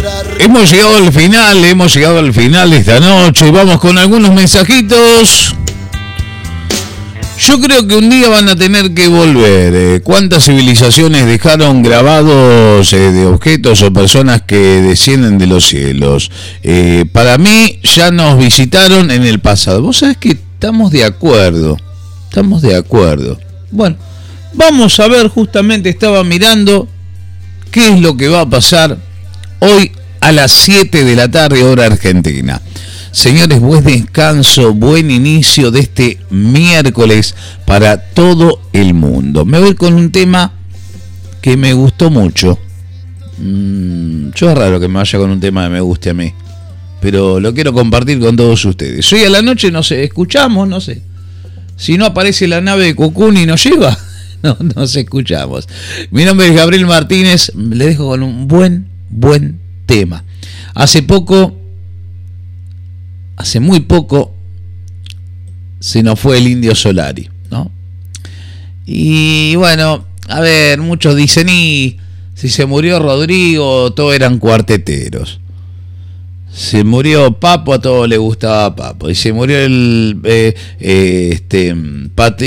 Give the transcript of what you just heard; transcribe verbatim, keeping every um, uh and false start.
Hemos llegado al final, hemos llegado al final de esta noche. Vamos con algunos mensajitos. Yo creo que un día van a tener que volver. Eh, ¿Cuántas civilizaciones dejaron grabados eh, de objetos o personas que descienden de los cielos? Eh, para mí ya nos visitaron en el pasado. Vos sabés que estamos de acuerdo. Estamos de acuerdo. Bueno, vamos a ver, justamente estaba mirando qué es lo que va a pasar hoy a las siete de la tarde, hora argentina. Señores, buen descanso, buen inicio de este miércoles para todo el mundo. Me voy con un tema que me gustó mucho. Mm, yo es raro que me vaya con un tema que me guste a mí, pero lo quiero compartir con todos ustedes. Hoy a la noche, no sé, escuchamos, no sé. Si no aparece la nave de Cucún y nos lleva, no nos escuchamos. Mi nombre es Gabriel Martínez, le dejo con un buen, buen tema. Hace poco... Hace muy poco se nos fue el Indio Solari, ¿no? Y bueno, a ver, muchos dicen, y si se murió Rodrigo, todos eran cuarteteros. Se murió Papo, a todos les gustaba Papo. Y se murió el eh, eh, este Pati